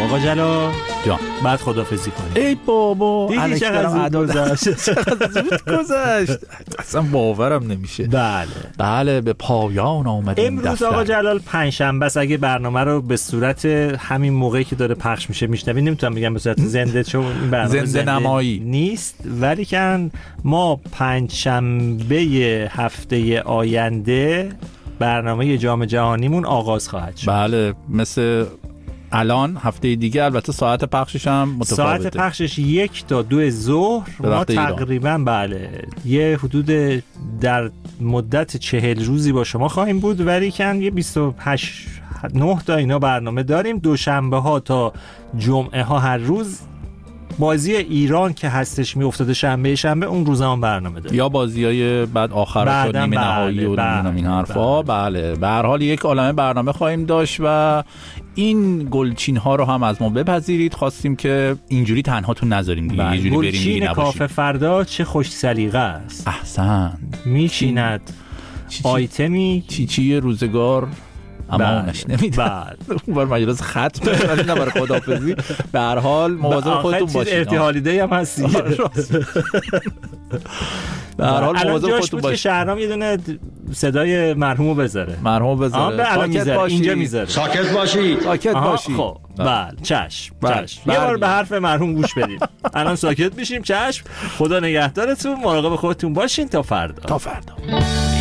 آقا جلال جان بعد خدافظی کنیم. ای بابا دیدی چقدر گذشت اصلا باورم نمیشه. بله به پایان آمد این امروز دفتر. آقا جلال پنجشنبه است. اگه برنامه رو به صورت همین موقعی که داره پخش میشه میشنوید، نمیتونم بگم به صورت زنده چون این برنامه زنده نمایی نیست، ولی که ما پنجشنبه هفته آینده برنامه جام جهانیمون آغاز خواهد شد. بله مثل الان هفته دیگه، البته ساعت پخشش هم متفاوته. ساعت پخشش 1 تا 2 ظهر. ما تقریبا بله یه حدود در مدت 40 روزی با شما خواهیم بود، ولی که یه 28 9 تا اینا برنامه داریم. دوشنبه ها تا جمعه ها هر روز بازی ایران که هستش میافتاده شنبه اون روزا هم برنامه داریم، یا بازیای بعد آخرش و نیمه نهایی و این حرفا. بله به هر حال یک عالمه برنامه خواهیم داشت و این گلچین ها رو هم از ما بپذیرید. خواستیم که اینجوری تنهاتون نذاریم دیگه، یه جوری بریم دیگه گلچین نباشیم. کافه فردا چه خوش سلیقه است. احسن. میشیند آیتمی چی روزگار امانش نمیده. اون بار مجلس ختم ولی نه برای خداحافظی. به هر حال مواظب خودتون باشید. ارتحالیده هم هستی. به هر حال مواظب خودتون باشید. شهرام یه دونه صدای مرحومو بذاره. اینجا میذاره. ساکت باشید. خب بله چشم. یه بار به حرف مرحوم گوش بدید. الان ساکت میشیم. چشم. خدا نگهدارتون. مراقب خودتون باشین تا فردا.